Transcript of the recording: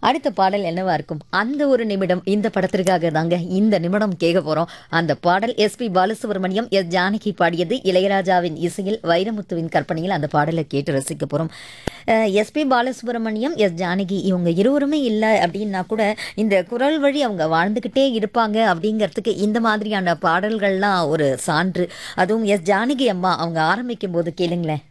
அடுத்த பாடல் என்னவா இருக்கும்? அந்த ஒரு நிமிடம் இந்த படத்திற்காக தாங்க இந்த நிமிடம் கேட்க போறோம். அந்த பாடல் எஸ்பி பாலசுப்ரமணியம், எஸ் ஜானகி பாடியது. இளையராஜாவின் இசையில், வைரமுத்துவின் கற்பனையில் அந்த பாடலை கேட்டு ரசிக்க போறோம். எஸ்பி பாலசுப்ரமணியம், எஸ் ஜானகி இவங்க இருவருமே இல்லை அப்படின்னா கூட இந்த குரல் வழி அவங்க வாழ்ந்துக்கிட்டே இருப்பாங்க அப்படிங்கிறதுக்கு இந்த மாதிரியான பாடல்கள்லாம் ஒரு சான்று. அதுவும் எஸ் ஜானகி அம்மா அவங்க ஆரம்பிக்கும் போது கேளுங்களேன்.